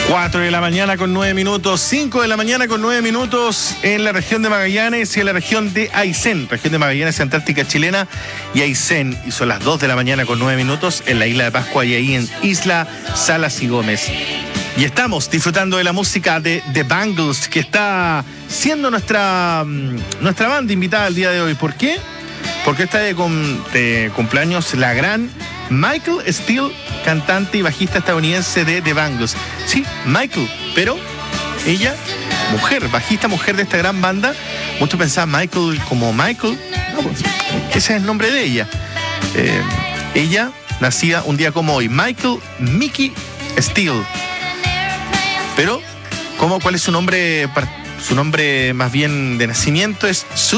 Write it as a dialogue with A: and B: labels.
A: 4 de la mañana con 9 minutos, 5 de la mañana con 9 minutos en la región de Magallanes y en la región de Aysén, región de Magallanes, Antártica chilena y Aysén. Y son las 2 de la mañana con 9 minutos en la isla de Pascua y ahí en Isla Salas y Gómez. Y estamos disfrutando de la música de The Bangles, que está siendo nuestra banda invitada el día de hoy. ¿Por qué? Porque está de cumpleaños la gran Michael Steele, cantante y bajista estadounidense de The Bangles. Sí, Michael, pero ella, mujer, bajista mujer de esta gran banda. Muchos pensaban Michael como Michael. No, pues, ese es el nombre de ella. Ella nacía un día como hoy, Michael Mickey Steele. Pero, ¿cuál es su nombre? Su nombre más bien de nacimiento es